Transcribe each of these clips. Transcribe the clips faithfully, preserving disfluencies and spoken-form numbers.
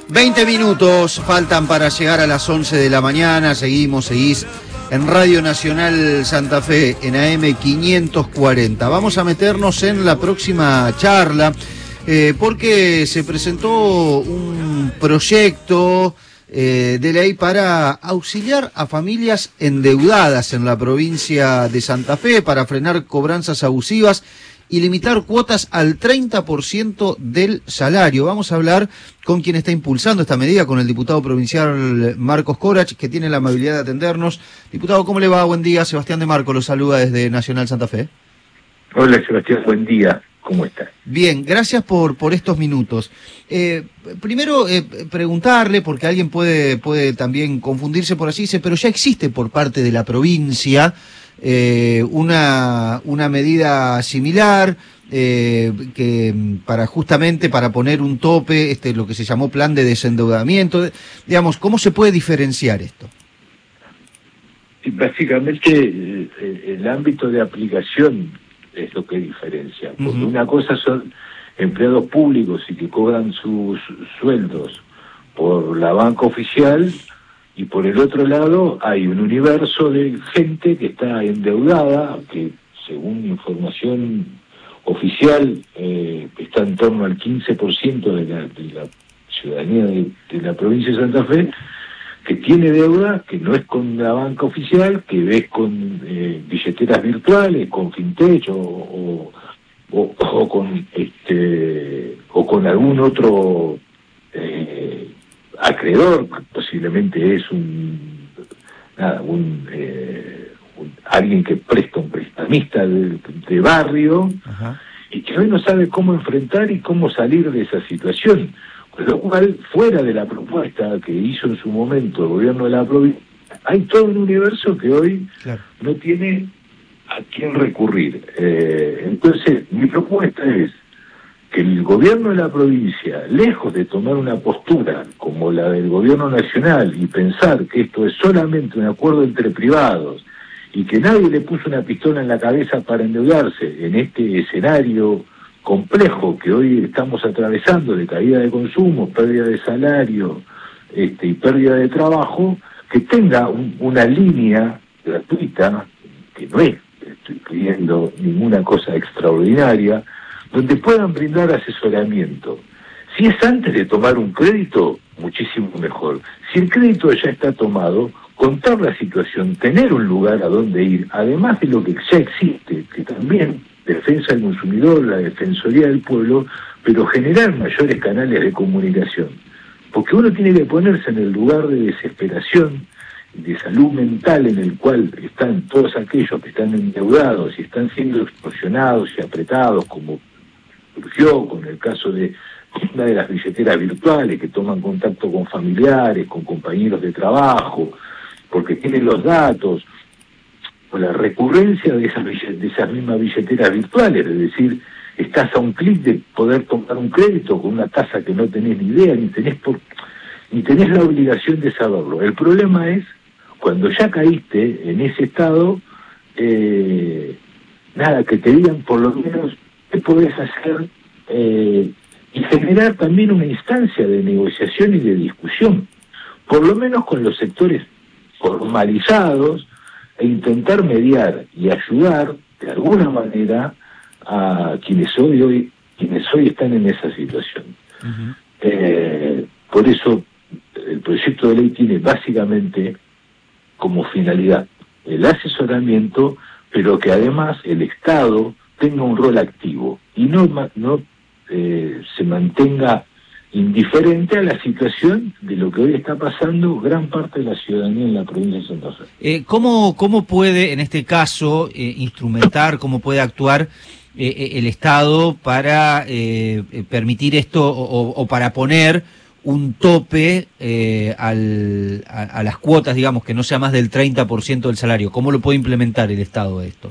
veinte minutos faltan para llegar a las once de la mañana. Seguimos, seguís en Radio Nacional Santa Fe, en A M quinientos cuarenta. Vamos a meternos en la próxima charla, eh, porque se presentó un proyecto eh, de ley para auxiliar a familias endeudadas en la provincia de Santa Fe, para frenar cobranzas abusivas y limitar cuotas al treinta por ciento del salario. Vamos a hablar con quien está impulsando esta medida, con el diputado provincial Marcos Corach, que tiene la amabilidad de atendernos. Diputado, ¿cómo le va? Buen día. Sebastián de Marco lo saluda desde Nacional Santa Fe. Hola, Sebastián, buen día. ¿Cómo estás? Bien, gracias por por estos minutos. Eh, primero, eh, preguntarle, porque alguien puede, puede también confundirse por así, dice, pero ya existe por parte de la provincia Eh, una una medida similar eh, que para justamente para poner un tope, este lo que se llamó plan de desendeudamiento. Digamos, ¿cómo se puede diferenciar esto? Sí, básicamente eh, el ámbito de aplicación es lo que diferencia, porque uh-huh. una cosa son empleados públicos y que cobran sus sueldos por la banca oficial, y por el otro lado hay un universo de gente que está endeudada, que según información oficial eh, está en torno al quince por ciento de la, de la ciudadanía de, de la provincia de Santa Fe, que tiene deuda, que no es con la banca oficial, que es con eh, billeteras virtuales, con fintech o, o, o, o con este o con algún otro eh, acreedor, posiblemente es un, nada, un, eh, un alguien que presta, un prestamista de, de barrio. Ajá. Y que hoy no sabe cómo enfrentar y cómo salir de esa situación, con lo cual, fuera de la propuesta que hizo en su momento el gobierno de la provincia, hay todo un universo que hoy claro. no tiene a quién recurrir. Eh, entonces, mi propuesta es que el gobierno de la provincia, lejos de tomar una postura como la del gobierno nacional y pensar que esto es solamente un acuerdo entre privados y que nadie le puso una pistola en la cabeza para endeudarse en este escenario complejo que hoy estamos atravesando, de caída de consumo, pérdida de salario este, y pérdida de trabajo, que tenga un, una línea gratuita, que no es, estoy pidiendo ninguna cosa extraordinaria, donde puedan brindar asesoramiento. Si es antes de tomar un crédito, muchísimo mejor. Si el crédito ya está tomado, contar la situación, tener un lugar a donde ir, además de lo que ya existe, que también defensa del consumidor, la Defensoría del Pueblo, pero generar mayores canales de comunicación. Porque uno tiene que ponerse en el lugar de desesperación, de salud mental en el cual están todos aquellos que están endeudados y están siendo extorsionados y apretados, como surgió con el caso de una de las billeteras virtuales que toman contacto con familiares, con compañeros de trabajo, porque tienen los datos, o la recurrencia de esas, de esas mismas billeteras virtuales, es decir, estás a un clic de poder tomar un crédito con una tasa que no tenés ni idea, ni tenés por, ni tenés la obligación de saberlo. El problema es cuando ya caíste en ese estado, eh, nada, que te digan por lo menos qué podés hacer, eh, y generar también una instancia de negociación y de discusión, por lo menos con los sectores formalizados, e intentar mediar y ayudar de alguna manera a quienes hoy, hoy, quienes hoy están en esa situación. Uh-huh. Eh, por eso el proyecto de ley tiene básicamente como finalidad el asesoramiento, pero que además el Estado tenga un rol activo y no, no eh, se mantenga indiferente a la situación de lo que hoy está pasando gran parte de la ciudadanía en la provincia de Santa Fe. Eh, ¿cómo, ¿Cómo puede, en este caso, eh, instrumentar, cómo puede actuar eh, el Estado para eh, permitir esto o, o para poner un tope eh, al, a, a las cuotas, digamos, que no sea más del treinta por ciento del salario? ¿Cómo lo puede implementar el Estado esto?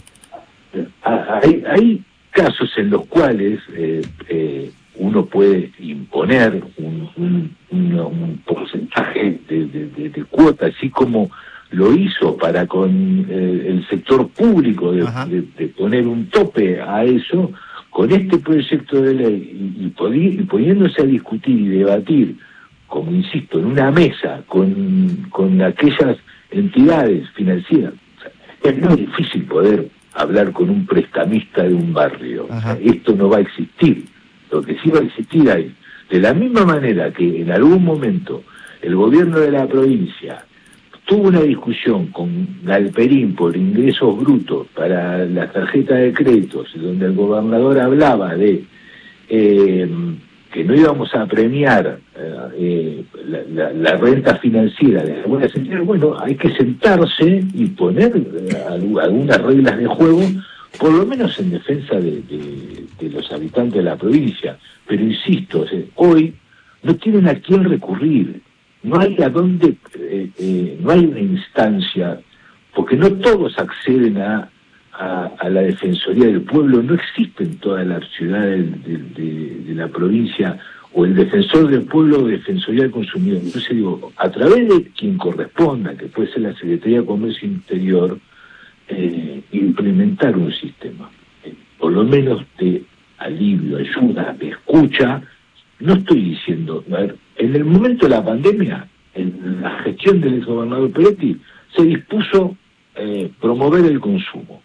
Hay, hay casos en los cuales eh, eh, uno puede imponer un, un, un, un porcentaje de, de, de, de cuota, así como lo hizo para con eh, el sector público, de, de, de poner un tope a eso. Con este proyecto de ley y, y, podi- y poniéndose a discutir y debatir como insisto, en una mesa con, con aquellas entidades financieras, o sea, es muy difícil poder hablar con un prestamista de un barrio. O sea, esto no va a existir. Lo que sí va a existir es, de la misma manera que en algún momento el gobierno de la provincia tuvo una discusión con Galperín por ingresos brutos para las tarjetas de créditos, donde el gobernador hablaba de eh, que no íbamos a premiar eh, la, la, la renta financiera de algunas entidades. Bueno, hay que sentarse y poner eh, algunas reglas de juego, por lo menos en defensa de, de, de los habitantes de la provincia. Pero insisto, o sea, hoy no tienen a quién recurrir, no hay a dónde, eh, eh, no hay una instancia, porque no todos acceden a, a, a la Defensoría del Pueblo, no existe en todas las ciudades de, de, de la provincia, o el Defensor del Pueblo o Defensoría del Consumidor. Entonces digo, a través de quien corresponda, que puede ser la Secretaría de Comercio Interior, eh, implementar un sistema, eh, por lo menos de alivio, ayuda, de escucha. No estoy diciendo, a ver, en el momento de la pandemia, en la gestión del exgobernador Peretti, se dispuso eh, promover el consumo,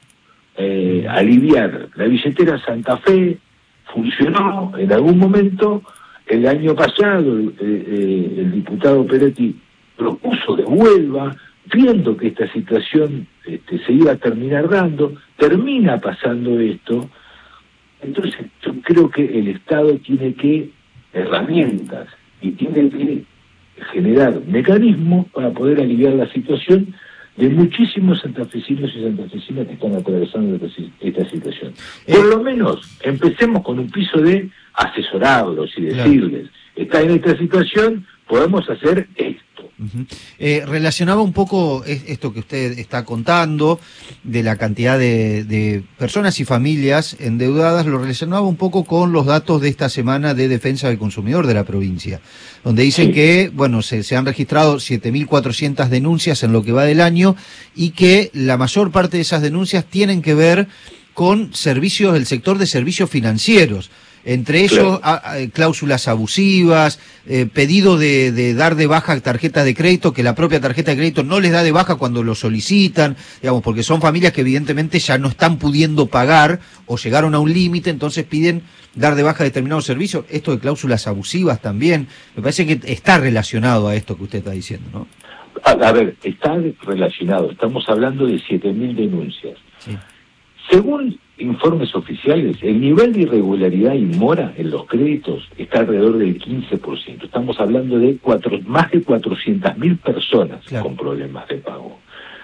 eh, aliviar. La billetera Santa Fe funcionó en algún momento. El año pasado eh, eh, el diputado Peretti propuso que vuelva, viendo que esta situación este, se iba a terminar dando, termina pasando esto. Entonces yo creo que el Estado tiene que herramientas y tiene que generar mecanismos para poder aliviar la situación de muchísimos santafesinos y santafesinas que están atravesando esta, esta situación. Eh, Por lo menos empecemos con un piso de asesorarlos y decirles, claro, está en esta situación, podemos hacer esto. Uh-huh. Eh, relacionaba un poco esto que usted está contando de la cantidad de, de personas y familias endeudadas, lo relacionaba un poco con los datos de esta semana de Defensa del Consumidor de la provincia, donde dicen sí. que, bueno, se, se han registrado siete mil cuatrocientas denuncias en lo que va del año y que la mayor parte de esas denuncias tienen que ver con servicios del sector de servicios financieros. Entre ellos, claro, a, a, cláusulas abusivas, eh, pedido de, de dar de baja tarjeta de crédito, que la propia tarjeta de crédito no les da de baja cuando lo solicitan, digamos, porque son familias que evidentemente ya no están pudiendo pagar o llegaron a un límite, entonces piden dar de baja determinados servicios. Esto de cláusulas abusivas también, me parece que está relacionado a esto que usted está diciendo, ¿no? A, a ver, está relacionado, estamos hablando de siete mil denuncias. Sí. Según informes oficiales, el nivel de irregularidad y mora en los créditos está alrededor del quince por ciento. Estamos hablando de cuatro, más de cuatrocientas mil personas, claro, con problemas de pago.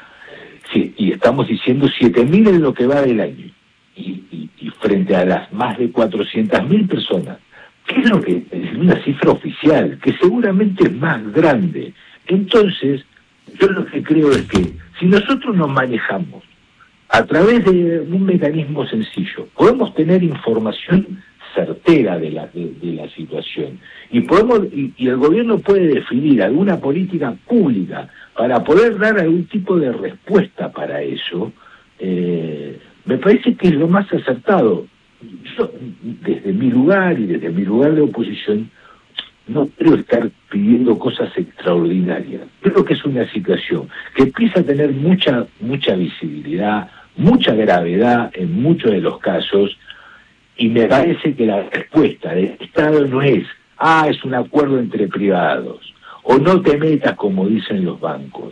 Sí, y estamos diciendo siete mil en lo que va del año. Y, y, y frente a las más de cuatrocientas mil personas, ¿qué es lo que es una cifra oficial? Que seguramente es más grande. Entonces, yo lo que creo es que si nosotros nos manejamos a través de un mecanismo sencillo, podemos tener información certera de la, de, de la situación y podemos y, y el gobierno puede definir alguna política pública para poder dar algún tipo de respuesta para eso. Eh, me parece que es lo más acertado. Yo, desde mi lugar y desde mi lugar de oposición, no quiero estar pidiendo cosas extraordinarias. Creo que es una situación que empieza a tener mucha mucha visibilidad, mucha gravedad en muchos de los casos, y me parece que la respuesta del Estado no es, ah, es un acuerdo entre privados, o no te metas, como dicen los bancos,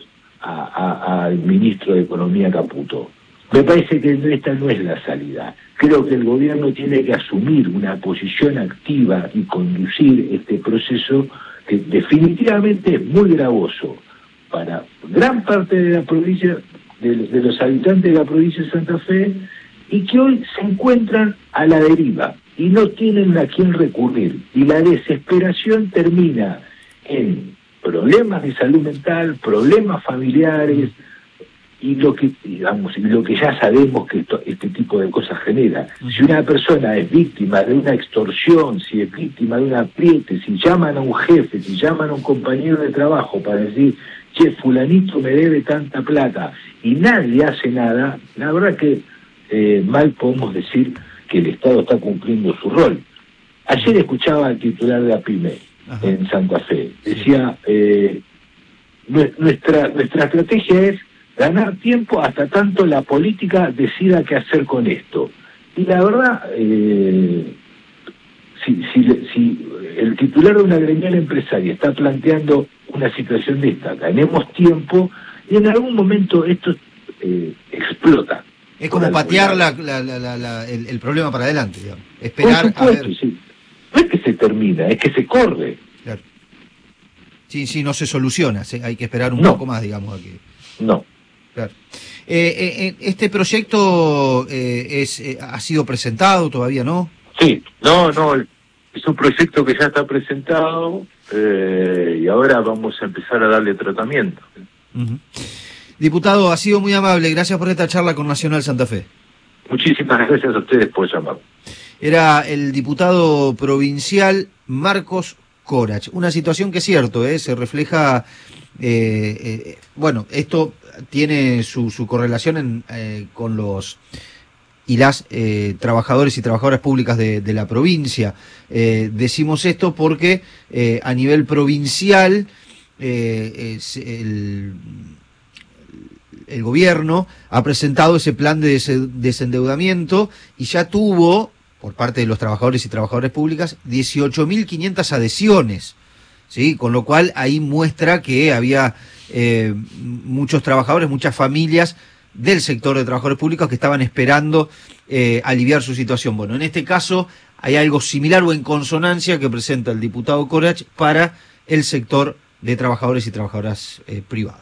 al ministro de Economía Caputo. Me parece que esta no es la salida. Creo que el gobierno tiene que asumir una posición activa y conducir este proceso que definitivamente es muy gravoso para gran parte de la provincia, de, de los habitantes de la provincia de Santa Fe, y que hoy se encuentran a la deriva y no tienen a quién recurrir. Y la desesperación termina en problemas de salud mental, problemas familiares, y lo que digamos lo que ya sabemos que esto, este tipo de cosas genera. Si una persona es víctima de una extorsión, si es víctima de un apriete, si llaman a un jefe, si llaman a un compañero de trabajo para decir, che, fulanito me debe tanta plata, y nadie hace nada, la verdad que eh, mal podemos decir que el Estado está cumpliendo su rol. Ayer escuchaba al titular de APIME, Ajá. En Santa Fe. Decía, eh, nuestra, nuestra estrategia es ganar tiempo hasta tanto la política decida qué hacer con esto. Y la verdad, eh, si, si, si el titular de una gremial empresaria está planteando una situación de esta, ganemos tiempo, y en algún momento esto eh, explota. Es como patear la, la, la, la, la, el, el problema para adelante, digamos. Esperar Por supuesto, a ver. Sí. No es que se termina, es que se corre. Claro. Sí, sí, no se soluciona, se, hay que esperar un no. poco más, digamos. Aquí. No. Claro. Eh, eh, ¿Este proyecto eh, es eh, ha sido presentado todavía, no? Sí, no, no, es un proyecto que ya está presentado eh, y ahora vamos a empezar a darle tratamiento. Uh-huh. Diputado, ha sido muy amable, gracias por esta charla con Nacional Santa Fe. Muchísimas gracias a ustedes por llamar. Era el diputado provincial Marcos Corach. Una situación que es cierto, ¿eh? Se refleja, eh, eh, bueno, esto tiene su, su correlación en, eh, con los y las eh, trabajadores y trabajadoras públicas de, de la provincia. Eh, decimos esto porque eh, a nivel provincial eh, es el... el gobierno ha presentado ese plan de desendeudamiento y ya tuvo, por parte de los trabajadores y trabajadoras públicas, dieciocho mil quinientas adhesiones, ¿sí? Con lo cual ahí muestra que había eh, muchos trabajadores, muchas familias del sector de trabajadores públicos que estaban esperando eh, aliviar su situación. Bueno, en este caso hay algo similar o en consonancia que presenta el diputado Corach para el sector de trabajadores y trabajadoras eh, privadas.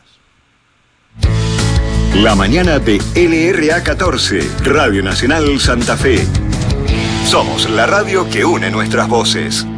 La mañana de L R A catorce, Radio Nacional Santa Fe. Somos la radio que une nuestras voces.